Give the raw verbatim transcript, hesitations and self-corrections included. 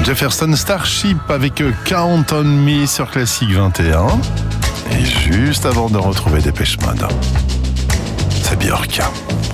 Jefferson Starship avec Count on Me sur Classique vingt et un. Et juste avant de retrouver Dépêche Mode, c'est Björk.